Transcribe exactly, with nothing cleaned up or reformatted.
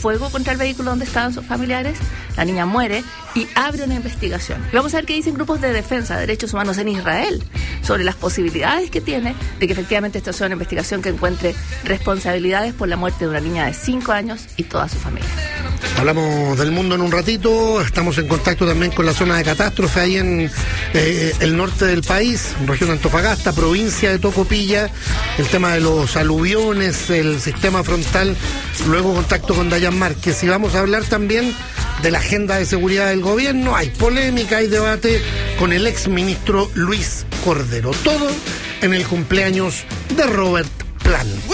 fuego contra el vehículo donde estaban sus familiares, la niña muere y abre una investigación. Y vamos a ver qué dicen grupos de defensa de derechos humanos en Israel sobre las posibilidades que tiene de que efectivamente esta sea una investigación que encuentre responsabilidades por la muerte de una niña de cinco años y toda su familia. Hablamos del mundo en un ratito, estamos en contacto también con la zona de catástrofe ahí en eh, el norte del país, región de Antofagasta, provincia de Tocopilla, el tema de los aluviones, el sistema frontal, luego contacto con Dayan Márquez y vamos a hablar también de la agenda de seguridad del gobierno. Hay polémica, hay debate con el exministro Luis Cordero, todo en el cumpleaños de Robert Plant.